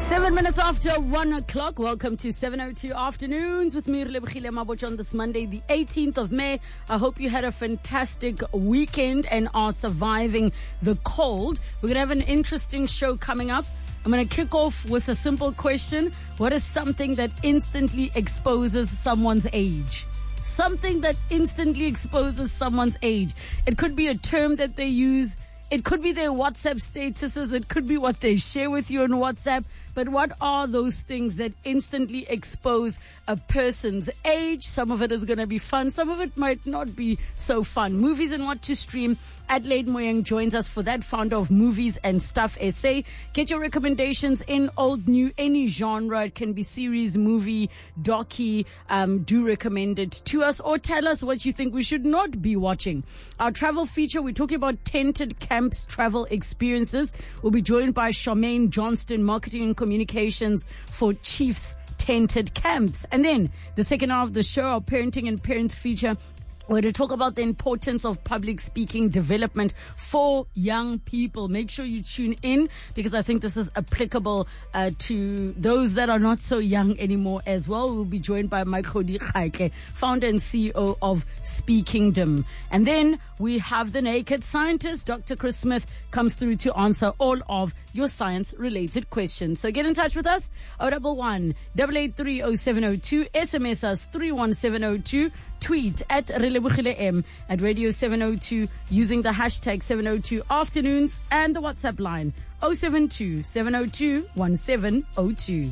7 minutes after 1 o'clock. Welcome to 7:02 Afternoons with me, Relebohile Mabotja, on this Monday, the 18th of May. I hope you had a fantastic weekend and are surviving the cold. We're going to have an interesting show coming up. I'm going to kick off with a simple question. What is something that instantly exposes someone's age? Something that instantly exposes someone's age. It could be a term that they use. It could be their WhatsApp statuses. It could be what they share with you on WhatsApp. But what are those things that instantly expose a person's age? Some of it is going to be fun. Some of it might not be so fun. Movies and what to stream. Adelaide Moyang joins us for that, founder of Movies and Stuff SA. Get your recommendations in, old, new, any genre. It can be series, movie, docu. Do recommend it to us or tell us what you think we should not be watching. Our travel feature, we're talking about tented camps travel experiences. We'll be joined by Charmaine Johnston, marketing and communications for Chiefs Tented Camps. And then the second half of the show, our parenting and parents feature. We're going to talk about the importance of public speaking development for young people. Make sure you tune in because I think this is applicable to those that are not so young anymore as well. We'll be joined by Maikodi Khaike, founder and CEO of Speakingdom. And then we have the naked scientist. Dr. Chris Smith comes through to answer all of your science-related questions. So get in touch with us. 011 883 0702. SMS us 31702. Tweet at Relebohile M at Radio 702 using the hashtag 702 Afternoons and the WhatsApp line 072 702 1702.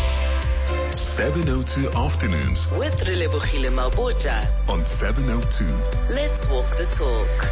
702 Afternoons with Relebohile Mabotja on 702. Let's walk the talk.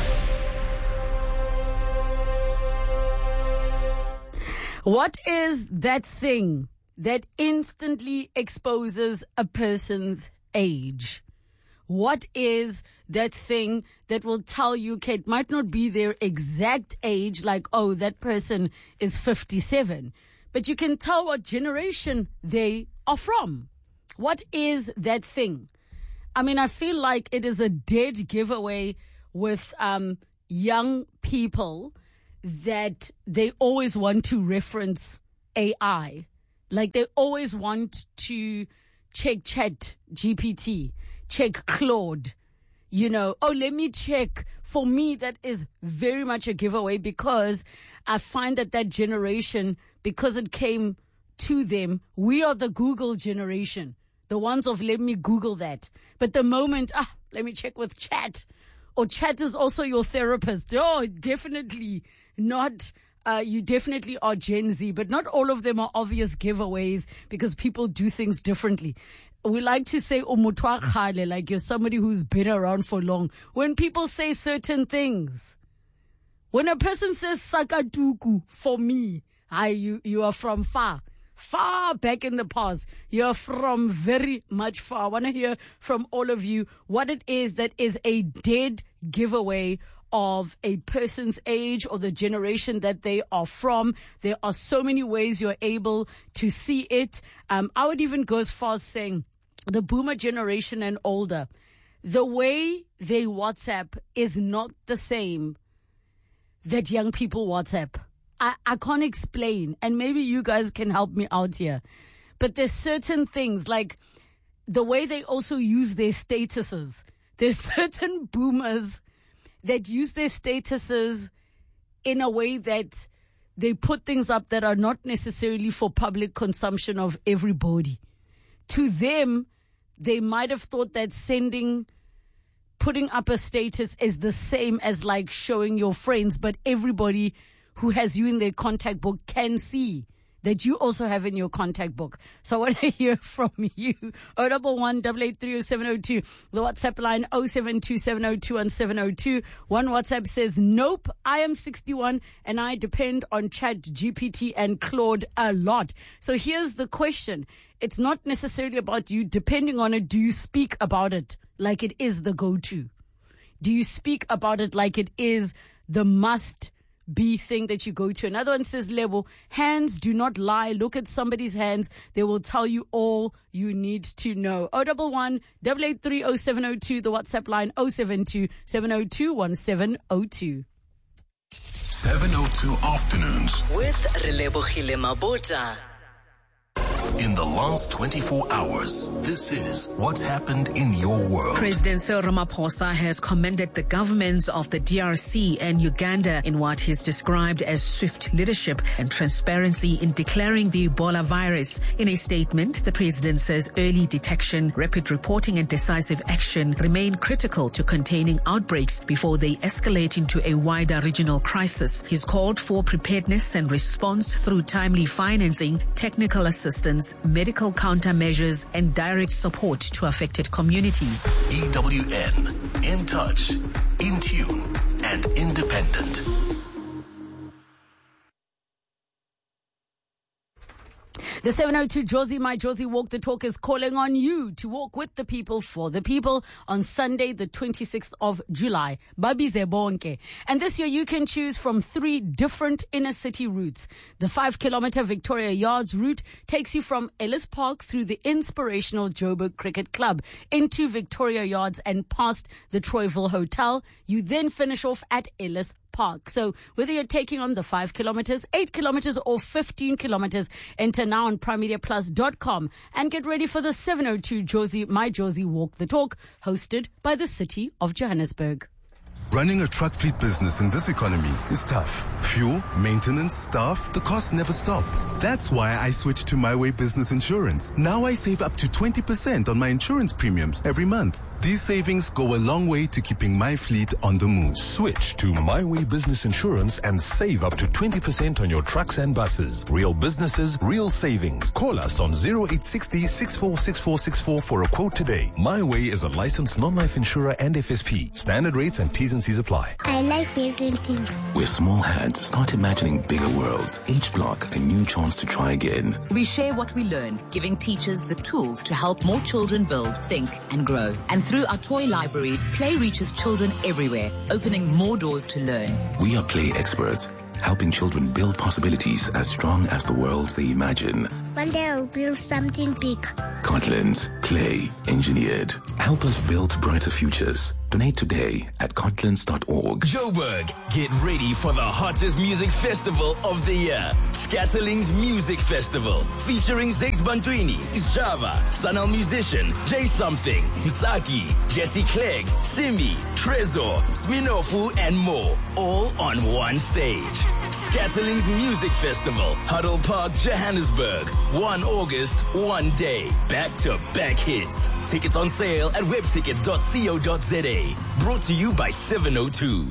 What is that thing that instantly exposes a person's age? What is that thing that will tell you, okay, it might not be their exact age, like, oh, that person is 57, but you can tell what generation they are from. What is that thing? I mean, I feel like it is a dead giveaway with young people that they always want to reference AI. Like they always want to check Chat GPT, check Claude, let me check. For me, that is very much a giveaway because I find that generation, because it came to them, we are the Google generation, the ones of let me Google that. But the moment, let me check with Chat, or Chat is also your therapist. Oh, definitely not. You definitely are Gen Z, but not all of them are obvious giveaways because people do things differently. We like to say, like you're somebody who's been around for long. When people say certain things, when a person says Sakatuku, for me, you are from far back in the past. You're from very much far. I want to hear from all of you what it is that is a dead giveaway of a person's age or the generation that they are from. There are so many ways you're able to see it. I would even go as far as saying the boomer generation and older, the way they WhatsApp is not the same that young people WhatsApp. I can't explain, and maybe you guys can help me out here. But there's certain things, like the way they also use their statuses. There's certain boomers that use their statuses in a way that they put things up that are not necessarily for public consumption of everybody. To them, they might have thought that putting up a status is the same as like showing your friends, but everybody who has you in their contact book can see that you also have in your contact book. So I want to hear from you. 011 883 0702. The WhatsApp line 072 702 and 702. One WhatsApp says, nope, I am 61 and I depend on Chat GPT and Claude a lot. So here's the question. It's not necessarily about you depending on it. Do you speak about it like it is the go-to? Do you speak about it like it is the must-be thing that you go to? Another one says, Lebo, hands do not lie. Look at somebody's hands. They will tell you all you need to know. 011 883 0702. The WhatsApp line 072 702 1702. 702 Afternoons with Relebohile Mabotja. In the last 24 hours, this is what's happened in your world. President Cyril Ramaphosa has commended the governments of the DRC and Uganda in what he's described as swift leadership and transparency in declaring the Ebola virus. In a statement, the president says early detection, rapid reporting and decisive action remain critical to containing outbreaks before they escalate into a wider regional crisis. He's called for preparedness and response through timely financing, technical assistance, medical countermeasures, and direct support to affected communities. EWN, in touch, in tune, and independent. The 702 Josie, my Josie Walk the Talk is calling on you to walk with the people for the people on Sunday, the 26th of July. Babize bonke. And this year you can choose from 3 different inner city routes. The 5-kilometer Victoria Yards route takes you from Ellis Park through the inspirational Joburg Cricket Club into Victoria Yards and past the Troyville Hotel. You then finish off at Ellis Park. So whether you're taking on the 5 kilometers, 8 kilometers, or 15 kilometers, enter now on primemediaplus.com and get ready for the 702 Josie, my Josie Walk the Talk, hosted by the City of Johannesburg. Running a truck fleet business in this economy is tough. Fuel, maintenance, staff, the costs never stop. That's why I switched to My Way Business Insurance. Now I save up to 20% on my insurance premiums every month. These savings go a long way to keeping my fleet on the move. Switch to My Way Business Insurance and save up to 20% on your trucks and buses. Real businesses, real savings. Call us on 0860 646464 for a quote today. My Way is a licensed non-life insurer and FSP. Standard rates and T's and C's apply. I like building things. Where small hands start imagining bigger worlds. Each block a new chance to try again. We share what we learn, giving teachers the tools to help more children build, think, and grow. And through our toy libraries, play reaches children everywhere, opening more doors to learn. We are play experts, helping children build possibilities as strong as the worlds they imagine. One day I'll build something big. Cortland's Play Engineered. Help us build brighter futures. Donate today at cortlands.org. Joburg, get ready for the hottest music festival of the year. Scatterlings Music Festival, featuring Zex Bantwini, Java, Sanal Musician, Jay Something, Msaki, Jesse Clegg, Simi, Trezor, Sminofu, and more, all on one stage. Scatterlings Music Festival, Huddle Park, Johannesburg. 1 August, one day. Back-to-back hits. Tickets on sale at webtickets.co.za. Brought to you by 702.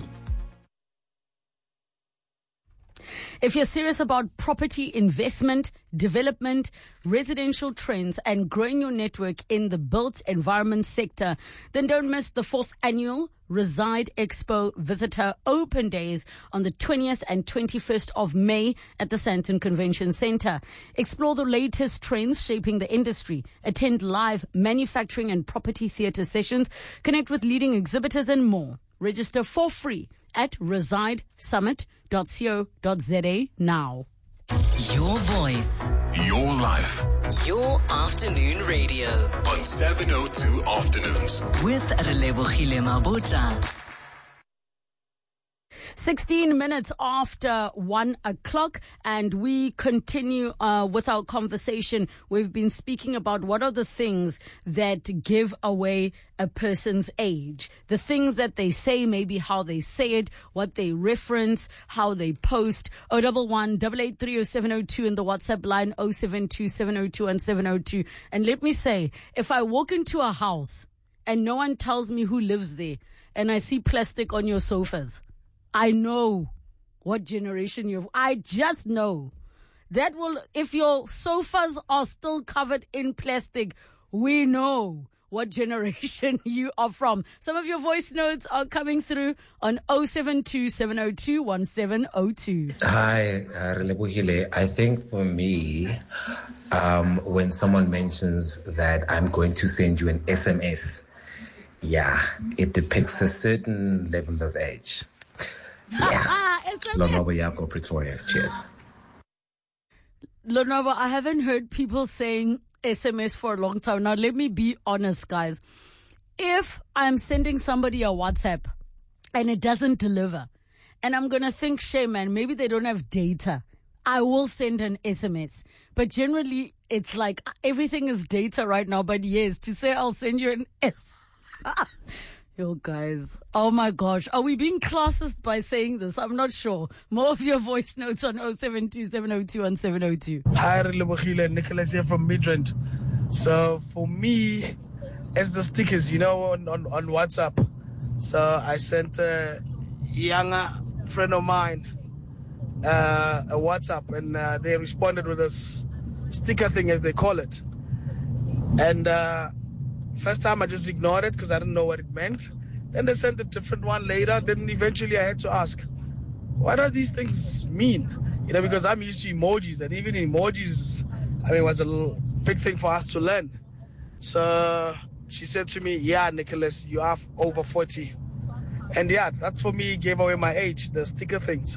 If you're serious about property investment, development, residential trends, and growing your network in the built environment sector, then don't miss the 4th annual Reside Expo Visitor Open Days on the 20th and 21st of May at the Sandton Convention Center. Explore the latest trends shaping the industry, attend live manufacturing and property theater sessions, connect with leading exhibitors, and more. Register for free at residesummit.co.za now. Your voice. Your life. Your afternoon radio. On 702 Afternoons. With Relebogile Mabotja. 16 minutes after 1 o'clock, and we continue with our conversation. We've been speaking about what are the things that give away a person's age. The things that they say, maybe how they say it, what they reference, how they post. 011-883-0702 in the WhatsApp line 072-702-1702. And let me say, if I walk into a house and no one tells me who lives there, and I see plastic on your sofas, I know what generation I just know. That will, if your sofas are still covered in plastic, we know what generation you are from. Some of your voice notes are coming through on 072-702-1702. Hi, Relebohile. I think for me, when someone mentions that I'm going to send you an SMS, yeah, it depicts a certain level of age. Yeah. Lonobo Yako, Pretoria. Cheers. Lonobo, I haven't heard people saying SMS for a long time. Now, let me be honest, guys. If I'm sending somebody a WhatsApp and it doesn't deliver, and I'm going to think, shame, man, maybe they don't have data. I will send an SMS. But generally, it's like everything is data right now. But yes, to say I'll send you an S. Yo, guys. Oh my gosh. Are we being classist by saying this? I'm not sure. More of your voice notes on 072-702-1702. Hi, Relebohile. Nicholas here from Midrand. So for me, it's the stickers, on WhatsApp. So I sent a younger friend of mine a WhatsApp, and they responded with this sticker thing, as they call it. And first time I just ignored it because I didn't know what it meant. Then they sent a different one later. Then eventually I had to ask, what do these things mean? Because I'm used to emojis, and even emojis, was a big thing for us to learn. So she said to me, yeah, Nicholas, you are over 40. And yeah, that for me gave away my age, the sticker things.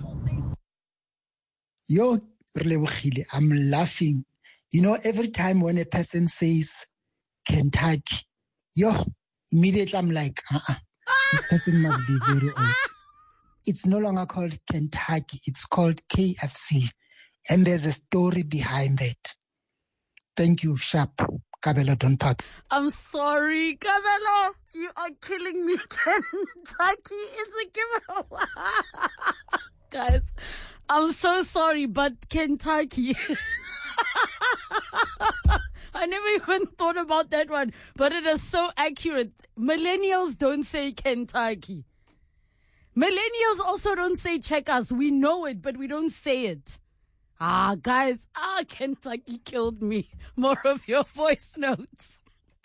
Yo, I'm laughing. Every time when a person says Kentucky, immediately I'm like, this person must be very old. It's no longer called Kentucky, it's called KFC. And there's a story behind that. Thank you, Sharp. Kabelo, don't talk. I'm sorry, Kabelo. You are killing me. Kentucky is a giveaway. Guys, I'm so sorry, but Kentucky. I never even thought about that one, but it is so accurate. Millennials don't say Kentucky. Millennials also don't say checkers. We know it, but we don't say it. Guys, Kentucky killed me. More of your voice notes.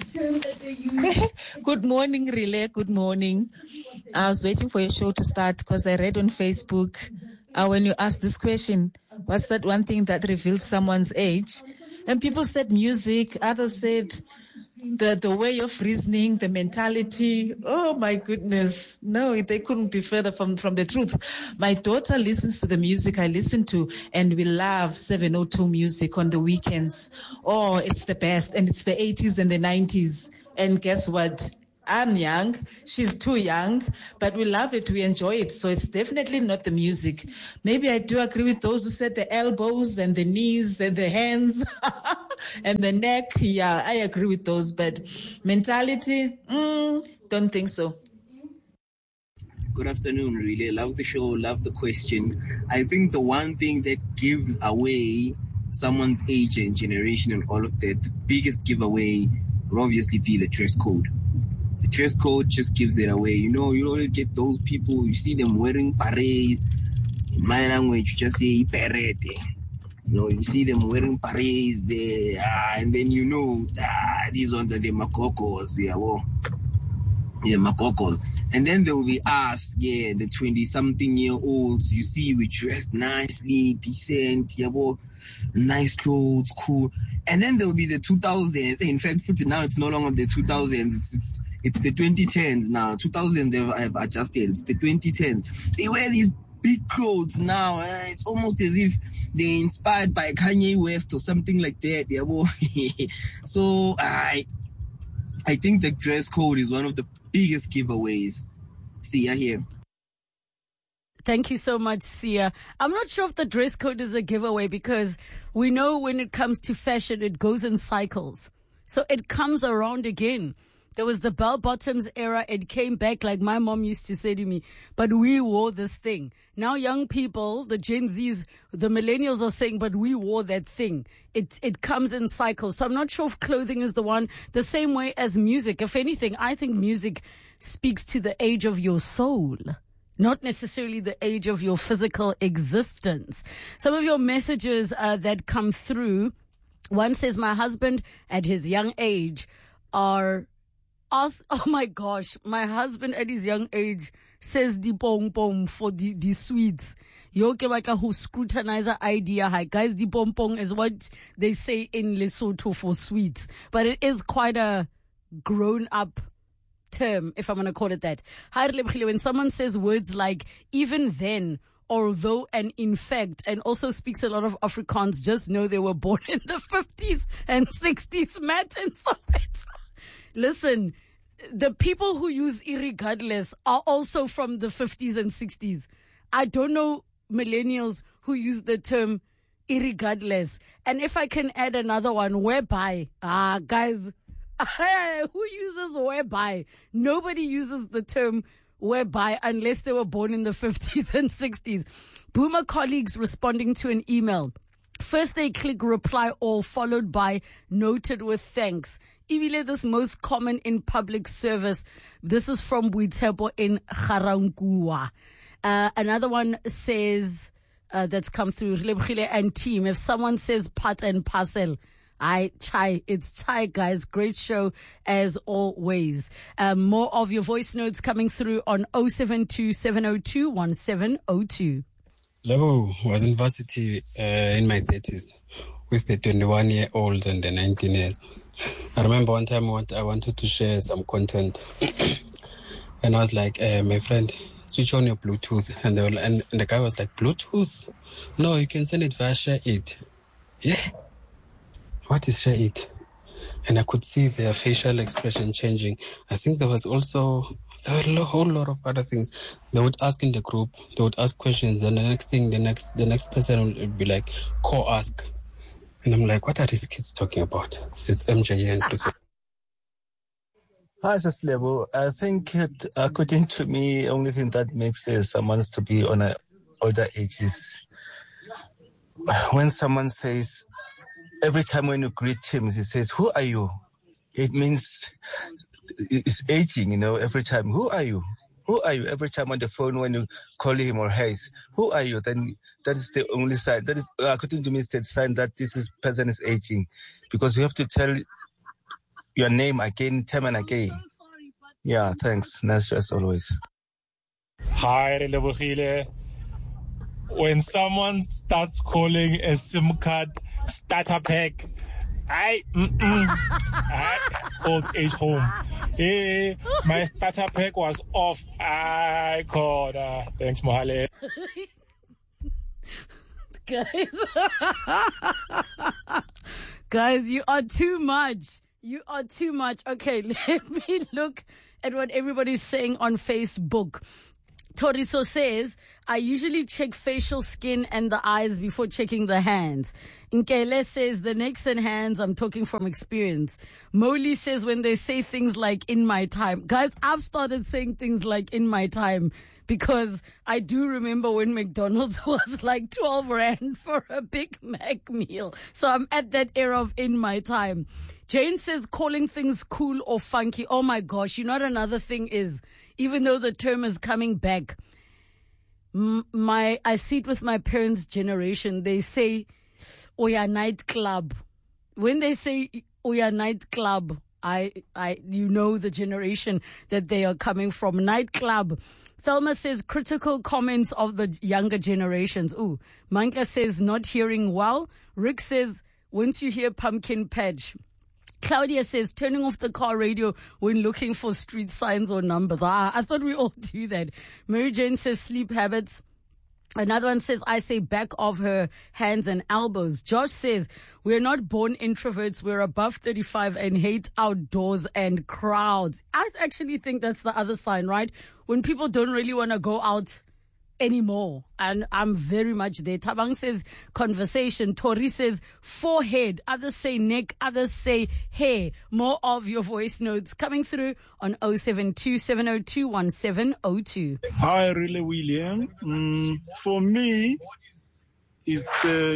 Good morning, Relay. Good morning. I was waiting for your show to start because I read on Facebook when you asked this question, what's that one thing that reveals someone's age? And people said music, others said the way of reasoning, the mentality. Oh my goodness. No, they couldn't be further from the truth. My daughter listens to the music I listen to, and we love 702 music on the weekends. Oh, it's the best. And it's the 80s and the 90s. And guess what? I'm young. She's too young, but we love it. We enjoy it. So it's definitely not the music. Maybe I do agree with those who said the elbows and the knees and the hands and the neck. Yeah, I agree with those. But mentality, don't think so. Good afternoon, really. Love the show. Love the question. I think the one thing that gives away someone's age and generation and all of that, the biggest giveaway will obviously be the dress code. The dress code just gives it away. You always get those people, you see them wearing parades. In my language, you just say parade. You see them wearing parades there, and then these ones are the makokos. The makokos. And then there will be us, the 20-something-year-olds. You see, we dressed nicely, decent, nice clothes, cool. And then there will be the 2000s. In fact, now it's no longer the 2000s. It's the 2010s now. 2000s have adjusted. It's the 2010s. They wear these big clothes now. It's almost as if they're inspired by Kanye West or something like that. So I think the dress code is one of the biggest giveaways. See ya here. Thank you so much, Sia. I'm not sure if the dress code is a giveaway because we know when it comes to fashion, it goes in cycles. So it comes around again. There was the bell-bottoms era. It came back, like my mom used to say to me, but we wore this thing. Now young people, the Gen Zs, the millennials are saying, but we wore that thing. It comes in cycles. So I'm not sure if clothing is the one, the same way as music. If anything, I think music speaks to the age of your soul, not necessarily the age of your physical existence. Some of your messages that come through, one says, my husband at his young age oh my gosh, my husband at his young age says the pom pom for the sweets. Yoke waka who scrutinize our idea. Hi guys, the pom pom is what they say in Lesotho for sweets, but it is quite a grown up term, if I'm going to call it that. When someone says words like even then, although, and in fact, and also speaks a lot of Afrikaans, just know they were born in the 50s and 60s, Matt and Soweto. Listen, the people who use irregardless are also from the 50s and 60s. I don't know millennials who use the term irregardless. And if I can add another one, whereby, guys, who uses whereby? Nobody uses the term whereby unless they were born in the 50s and 60s. Boomer colleagues responding to an email. First they click reply all, followed by noted with thanks. Ibile, this most common in public service. This is from Buitepo in Garankuwa. Another one says, that's come through, Lebkhile and team. If someone says part and parcel, it's chai, guys. Great show as always. More of your voice notes coming through on 072-702-1702. Lebo was in varsity in my 30s with the 21-year-olds and the 19 years. I remember one time I wanted to share some content, and I was like, my friend, switch on your Bluetooth. And the guy was like, Bluetooth? No, you can send it via Share It. Yeah. What is Share It? And I could see their facial expression changing. I think there were a whole lot of other things. They would ask in the group, they would ask questions, and the next person would be like, co-ask. And I'm like, what are these kids talking about? It's MJ and Chris. Hi, Lebo. I think, according to me, only thing that makes someone to be on an older age is when someone says, every time when you greet him, he says, who are you? It means it's aging, every time. Who are you? Who are you? Every time on the phone when you call him or her, who are you? Then that is the only sign. That is, according to me, it's the sign that this person is aging. Because you have to tell your name again, time and again. Yeah, thanks. Nice as always. Hi, Relebohile. When someone starts calling a SIM card starter pack, old age home. Hey, my starter pack was off. I called. Thanks, Mohale. Guys, you are too much. You are too much. Okay, let me look at what everybody's saying on Facebook. Toriso says, I usually check facial skin and the eyes before checking the hands. Nkele says, the necks and hands, I'm talking from experience. Moli says, when they say things like in my time. Guys, I've started saying things like in my time because I do remember when McDonald's was like 12 Rand for a Big Mac meal. So I'm at that era of in my time. Jane says, calling things cool or funky. Oh my gosh, you know what another thing is? Even though the term is coming back, I see it with my parents' generation. They say, Oya nightclub. When they say Oya nightclub, you know the generation that they are coming from. Nightclub. Thelma says, critical comments of the younger generations. Ooh. Manka says, not hearing well. Rick says, once you hear pumpkin patch. Claudia says, turning off the car radio when looking for street signs or numbers. I thought we all do that. Mary Jane says, sleep habits. Another one says, I say back of her hands and elbows. Josh says, we're not born introverts. We're above 35 and hate outdoors and crowds. I actually think that's the other sign, right? When people don't really want to go out anymore. And I'm very much there. Tabang says conversation. Tori says forehead. Others say neck. Others say hair. More of your voice notes coming through on 072-702-1702. Hi, really, William. For me, it's,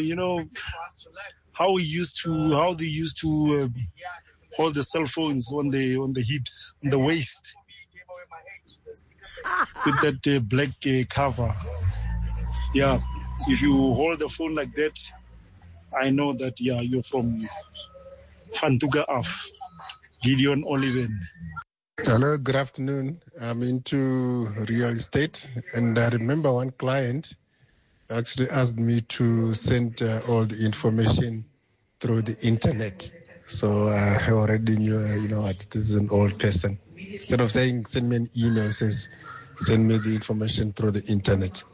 how they used to hold the cell phones on the hips, on the waist. With that black cover. Yeah, if you hold the phone like that, I know that, you're from Fantuga Af, Gideon Oliven. Hello, good afternoon. I'm into real estate, and I remember one client actually asked me to send all the information through the internet. So I already knew, this is an old person. Instead of saying, send me an email, it says, send me the information through the internet.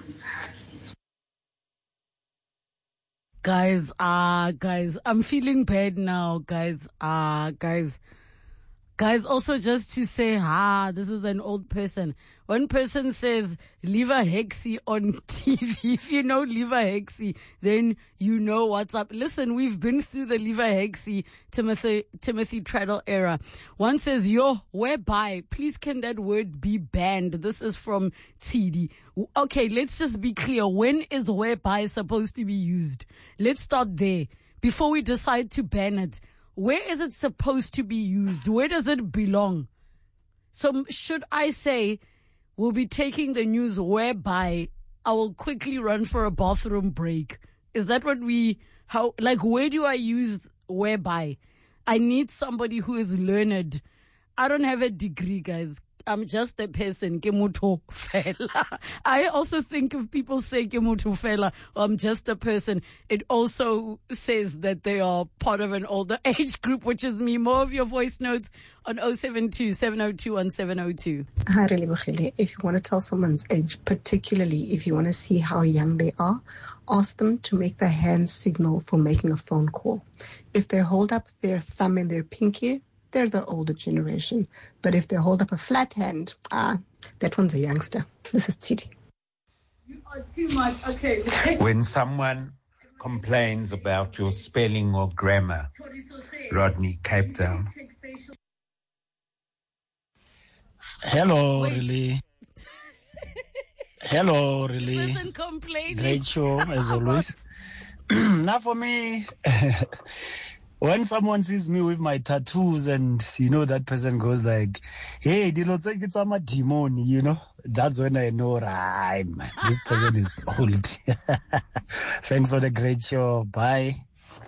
Guys, I'm feeling bad now, guys. Guys, also just to say, this is an old person. One person says liver hexy on TV. If you know liver hexy, then you know what's up. Listen, we've been through the liver hexy Timothy Treadle era. One says, yo, whereby, please can that word be banned? This is from TD. Okay, let's just be clear. When is whereby supposed to be used? Let's start there before we decide to ban it. Where is it supposed to be used? Where does it belong? So should I say, we'll be taking the news whereby I will quickly run for a bathroom break? Is that what where do I use whereby? I need somebody who is learned. I don't have a degree, guys. I'm just a person. Ke motho fela. I also think if people say ke motho fela, I'm just a person, it also says that they are part of an older age group, which is me. More of your voice notes on 072-702-1702. Hi, Relebogile. If you want to tell someone's age, particularly if you want to see how young they are, ask them to make the hand signal for making a phone call. If they hold up their thumb and their pinky, they're the older generation. But if they hold up a flat hand, that one's a youngster. This is Titi. You are too much. Okay. When someone complains about your spelling or grammar, Rodney, Cape Town. Hello, really. Hello, really. Listen, complaining. Great show, as always. Now for me, when someone sees me with my tattoos and, that person goes like, hey, it's a demon, that's when I know, right, man, this person is old. Thanks for the great show. Bye.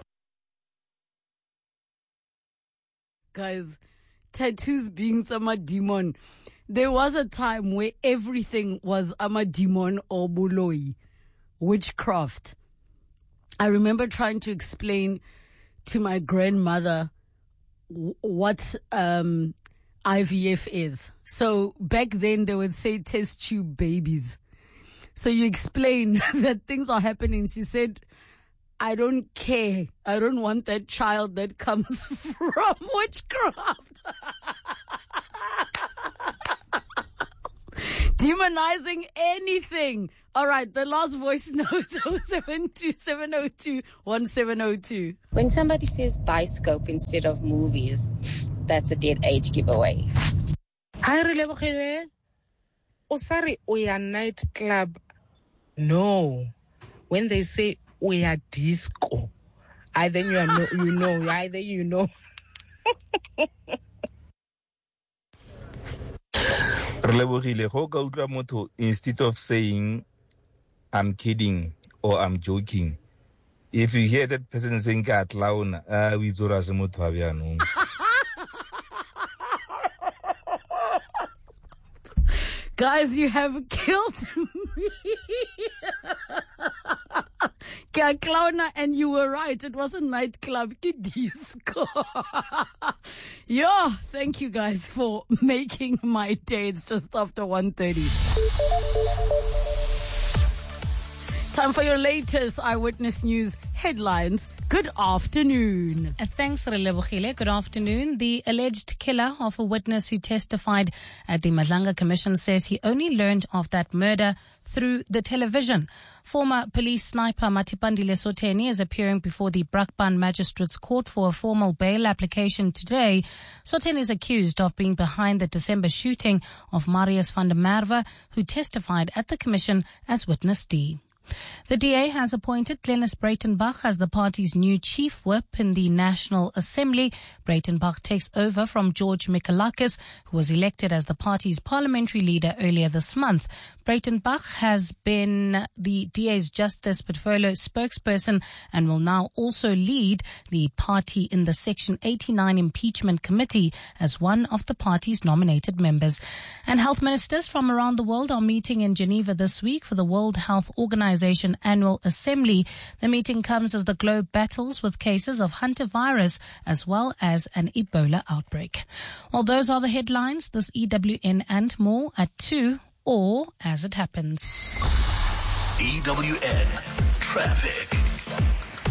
Guys, tattoos being some demon. There was a time where everything was amadimon or buloi, witchcraft. I remember trying to explain to my grandmother what IVF is. So back then they would say test tube babies. So you explain that things are happening. She said, I don't care. I don't want that child that comes from witchcraft. Demonizing anything. All right, the last voice note, 072-702-1702. When somebody says Bioscope instead of movies, that's a dead age giveaway. Hi, Relebogile. Sorry, we are nightclub. No. When they say we are disco, either you know, either you know. Relebogile, go ka utlwa motho, instead of saying I'm kidding or I'm joking, if you hear that person saying ka tlauna, we zora se motho a byanong. Guys, you have killed me. Clowner, and you were right. It was a nightclub. Disco. Yo, thank you guys for making my day. It's just after 1:30. Time for your latest Eyewitness News headlines. Good afternoon. Thanks, Relebogile. Good afternoon. The alleged killer of a witness who testified at the Madlanga Commission says he only learned of that murder through the television. Former police sniper Matipandile Soteni is appearing before the Brakpan Magistrates Court for a formal bail application today. Soteni is accused of being behind the December shooting of Marius van der Merwe, who testified at the commission as witness D. The DA has appointed Glenys Breitenbach as the party's new chief whip in the National Assembly. Breitenbach takes over from George Mikalakis, who was elected as the party's parliamentary leader earlier this month. Breitenbach has been the DA's Justice Portfolio spokesperson and will now also lead the party in the Section 89 Impeachment Committee as one of the party's nominated members. And health ministers from around the world are meeting in Geneva this week for the World Health Organization Annual Assembly. The meeting comes as the globe battles with cases of hantavirus as well as an Ebola outbreak. Well, those are the headlines. This EWN and more at 2 or as it happens. EWN Traffic.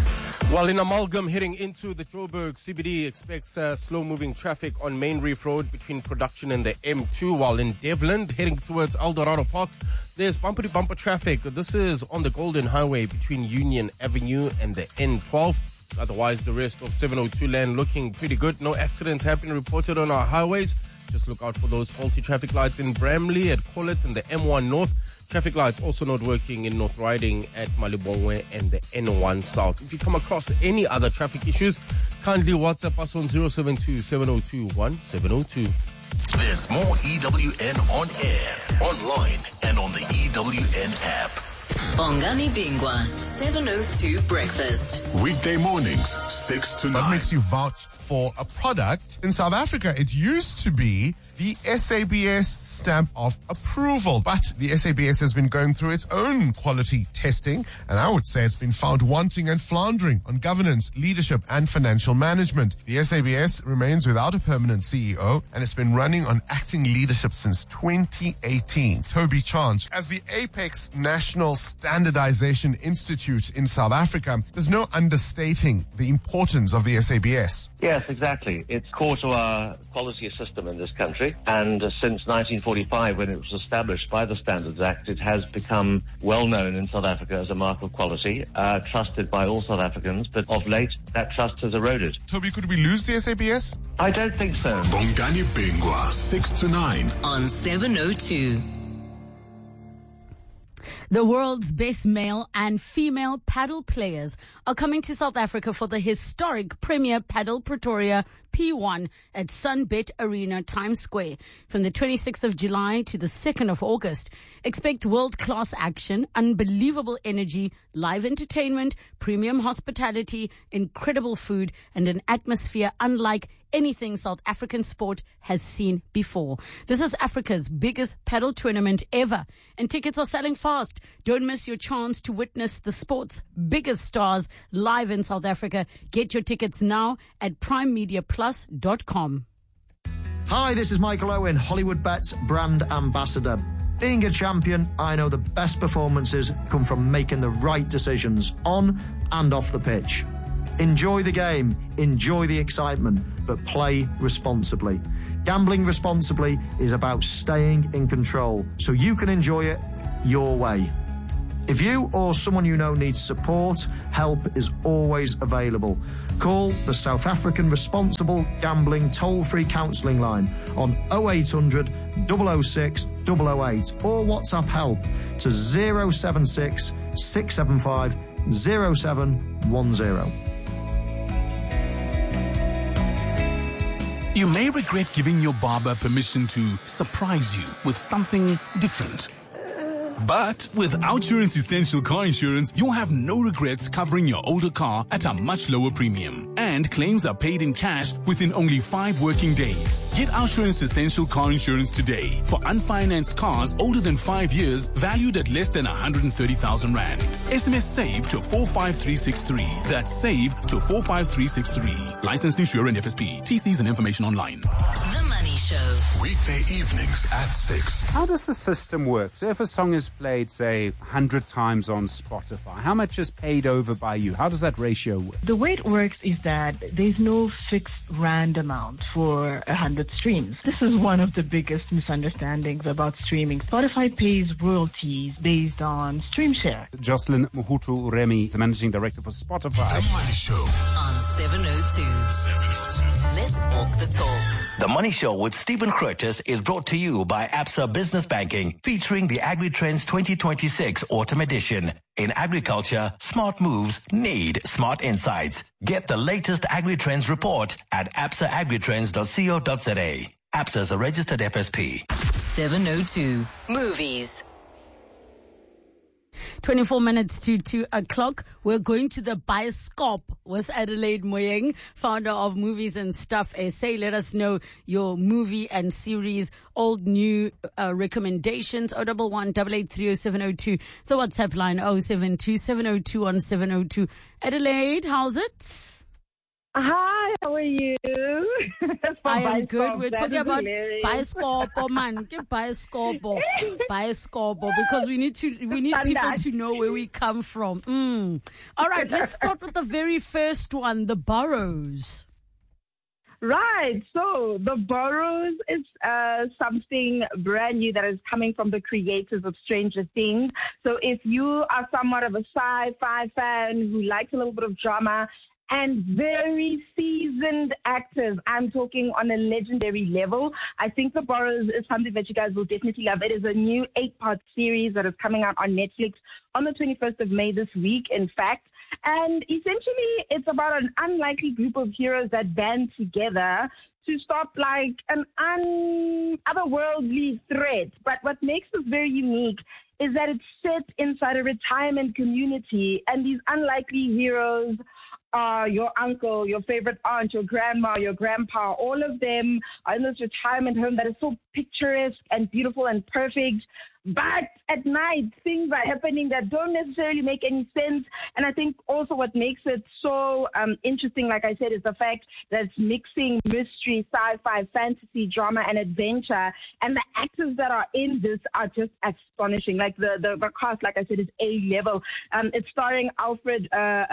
Well, in Amalgam, heading into the Joburg CBD, expects slow-moving traffic on Main Reef Road between Production and the M2. While in Devland, heading towards Eldorado Park, there's bumper-to-bumper traffic. This is on the Golden Highway between Union Avenue and the N12. Otherwise, the rest of 702 Land looking pretty good. No accidents have been reported on our highways. Just look out for those faulty traffic lights in Bramley, at Collet, and the M1 North. Traffic lights also not working in North Riding at Malibongwe and the N1 South. If you come across any other traffic issues, kindly WhatsApp us on 072-702-1702. There's more EWN on air, online, and on the EWN app. Bongani Bingwa, 702 Breakfast. Weekday mornings, 6 to 9. What makes you vouch for a product? In South Africa, it used to be the SABS stamp of approval. But the SABS has been going through its own quality testing, and I would say it's been found wanting and floundering on governance, leadership, and financial management. The SABS remains without a permanent CEO, and it's been running on acting leadership since 2018. Toby Chance, as the Apex National Standardization Institute in South Africa, there's no understating the importance of the SABS. Yes, exactly. It's core to our quality system in this country. And since 1945, when it was established by the Standards Act, it has become well known in South Africa as a mark of quality, trusted by all South Africans. But of late, that trust has eroded. Toby, could we lose the SABS? I don't think so. Bongani Bingwa, 6 to 9. On 702. The world's best male and female paddle players are coming to South Africa for the historic Premier Paddle Pretoria P1 at Sunbet Arena, Times Square, from the 26th of July to the 2nd of August. Expect world-class action, unbelievable energy, live entertainment, premium hospitality, incredible food, and an atmosphere unlike anything South African sport has seen before. This is Africa's biggest paddle tournament ever, and tickets are selling fast. Don't miss your chance to witness the sport's biggest stars live in South Africa. Get your tickets now at primemediaplus.com. Hi, this is Michael Owen, Hollywood Bets brand ambassador. Being a champion, I know the best performances come from making the right decisions on and off the pitch. Enjoy the game, enjoy the excitement, but play responsibly. Gambling responsibly is about staying in control so you can enjoy it your way. If you or someone you know needs support, help is always available. Call the South African Responsible Gambling toll-free counselling line on 0800 006 008 or WhatsApp help to 076 675 0710. You may regret giving your barber permission to surprise you with something different. But with Outsurance Essential Car Insurance, you'll have no regrets covering your older car at a much lower premium. And claims are paid in cash within only 5 working days. Get Outsurance Essential Car Insurance today for unfinanced cars older than 5 years, valued at less than 130,000 Rand. SMS SAVE to 45363. That's SAVE to 45363. Licensed insurer and FSP. TCs and information online. The Money Show. Weekday evenings at 6. How does the system work? So if a song is played, say, 100 times on Spotify, how much is paid over by you? How does that ratio work? The way it works is that there's no fixed rand amount for 100 streams. This is one of the biggest misunderstandings about streaming. Spotify pays royalties based on stream share. Jocelyn Mohutu Remy, the managing director for Spotify. The Money Show on 702. Let's walk the talk. The Money Show with Stephen Curtis is brought to you by Absa Business Banking, featuring the AgriTrends 2026 Autumn Edition. In agriculture, smart moves need smart insights. Get the latest AgriTrends report at absaagritrends.co.za. Absa is a registered FSP. 702 Movies. 24 minutes to 2 o'clock. We're going to the Bioscope with Adelaide Moyeng, founder of Movies and Stuff SA. Let us know your movie and series, old, new recommendations. 011-883-0702. The WhatsApp line 072-702-1702. Adelaide, how's it? Hi, how are you? I am good. We're talking about Bioscopo, man. Get Bioscopo. Because we need people to know where we come from. All right, let's start with the very first one, the Burrows. Right. So the Burrows is something brand new that is coming from the creators of Stranger Things. So if you are somewhat of a sci-fi fan who likes a little bit of drama, and very seasoned actors. I'm talking on a legendary level. I think The Burrows is something that you guys will definitely love. It is a new 8-part series that is coming out on Netflix on the 21st of May this week, in fact. And essentially, it's about an unlikely group of heroes that band together to stop like an otherworldly threat. But what makes this very unique is that it's set inside a retirement community, and these unlikely heroes are your uncle, your favorite aunt, your grandma, your grandpa. All of them are in this retirement home that is so picturesque and beautiful and perfect. But at night, things are happening that don't necessarily make any sense. And I think also what makes it so interesting, like I said, is the fact that it's mixing mystery, sci-fi, fantasy, drama, and adventure. And the actors that are in this are just astonishing. Like the cast, like I said, is A-level. It's starring Alfred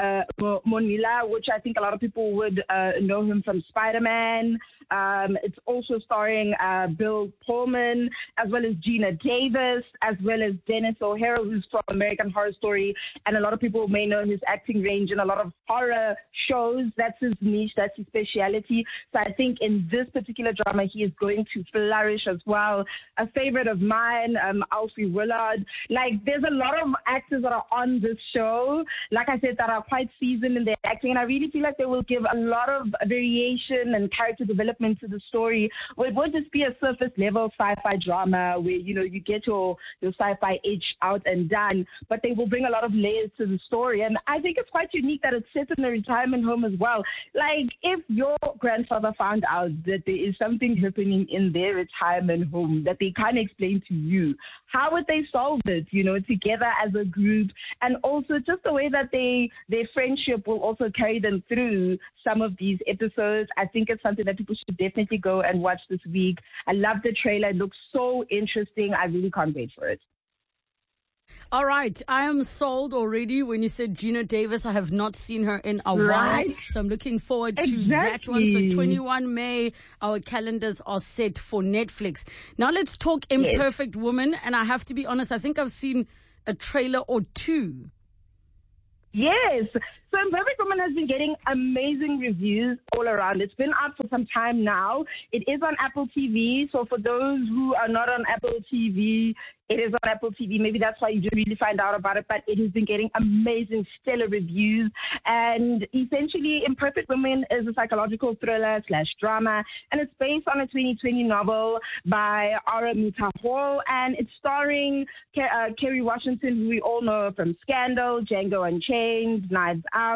Monila, which I think a lot of people would know him from Spider-Man. It's also starring Bill Pullman, as well as Gina Davis, as well as Dennis O'Hara, who's from American Horror Story. And a lot of people may know his acting range in a lot of horror shows. That's his niche. That's his speciality. So I think in this particular drama, he is going to flourish as well. A favorite of mine, Alfie Willard. Like, there's a lot of actors that are on this show, like I said, that are quite seasoned in their acting. And I really feel like they will give a lot of variation and character development to the story. Well, it won't just be a surface level sci-fi drama where, you know, you get your sci-fi edge out and done, but they will bring a lot of layers to the story. And I think it's quite unique that it's set in a retirement home as well. Like, if your grandfather found out that there is something happening in their retirement home that they can't explain to you, how would they solve it, you know, together as a group? And also just the way that their friendship will also carry them through some of these episodes. I think it's something that people should definitely go and watch this week. I love the trailer. It looks so interesting. I really can't wait for it. All right. I am sold already. When you said Gina Davis, I have not seen her in a while. So I'm looking forward to that one. So 21 May, our calendars are set for Netflix. Now let's talk Imperfect Woman. And I have to be honest, I think I've seen a trailer or two. Yes. So Imperfect Woman has been getting amazing reviews all around. It's been out for some time now. It is on Apple TV. So for those who are not on Apple TV, it is on Apple TV. Maybe that's why you didn't really find out about it, but it has been getting amazing, stellar reviews. And essentially, Imperfect Woman is a psychological thriller / drama, and it's based on a 2020 novel by Araminta Hall, and it's starring Kerry Washington, who we all know from Scandal, Django Unchained, Knives Out.